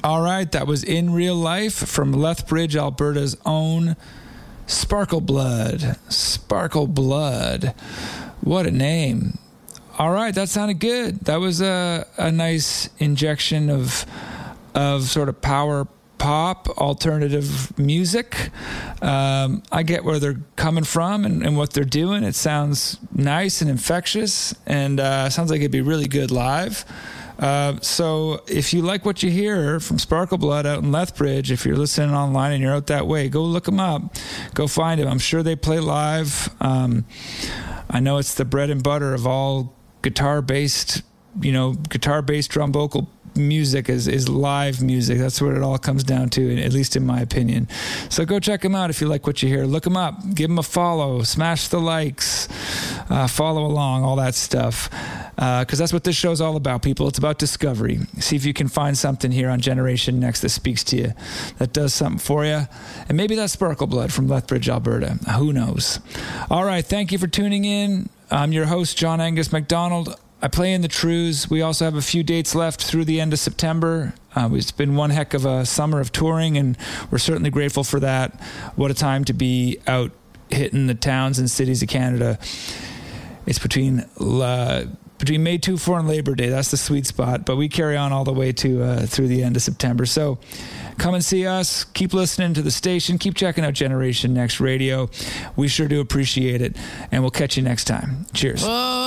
All right, that was In Real Life from Lethbridge, Alberta's own Sparkle Blood. Sparkle Blood. What a name. All right, that sounded good. That was a nice injection of sort of power pop, alternative music. I get where they're coming from and what they're doing. It sounds nice and infectious, and sounds like it'd be really good live. So if you like what you hear from Sparkle Blood out in Lethbridge, if you're listening online and you're out that way, go look them up. Go find them. I'm sure they play live. I know it's the bread and butter of all guitar-based drum vocal music is live music. That's what it all comes down to, at least in my opinion. So go check them out if you like what you hear. Look them up. Give them a follow. Smash the likes. Follow along, all that stuff. Because that's what this show's all about, people. It's about discovery. See if you can find something here on Generation Next that speaks to you, that does something for you. And maybe that's Sparkle Blood from Lethbridge, Alberta. Who knows? All right. Thank you for tuning in. I'm your host, John Angus MacDonald. I play in the Trews. We also have a few dates left through the end of September. It's been one heck of a summer of touring, and we're certainly grateful for that. What a time to be out hitting the towns and cities of Canada. It's between May 2-4 and Labor Day. That's the sweet spot. But we carry on all the way to through the end of September. So come and see us. Keep listening to the station. Keep checking out Generation Next Radio. We sure do appreciate it. And we'll catch you next time. Cheers.